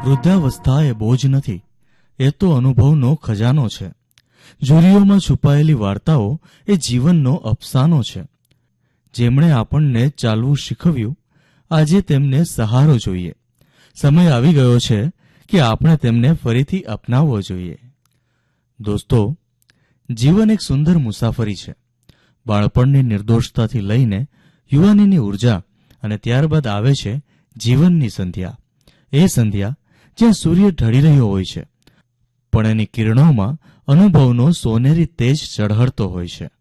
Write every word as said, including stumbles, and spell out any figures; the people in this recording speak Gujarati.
વૃદ્ધાવસ્થા એ બોજ નથી, એ તો અનુભવનો ખજાનો છે. જોરીઓમાં છુપાયેલી વાર્તાઓ એ જીવનનો અફસાનો છે. જેમણે આપણને ચાલવું શીખવ્યું, આજે તેમને સહારો જોઈએ. સમય આવી ગયો છે કે આપણે તેમને ફરીથી અપનાવવો જોઈએ. દોસ્તો, જીવન એક સુંદર મુસાફરી છે. બાળપણની નિર્દોષતાથી લઈને યુવાનીની ઉર્જા અને ત્યારબાદ આવે છે જીવનની સંધ્યા. એ સંધ્યા જ્યાં સૂર્ય ઢળી રહ્યો હોય છે, પણ એની કિરણોમાં અનુભવનો સોનેરી તેજ ચઢહળતો હોય છે.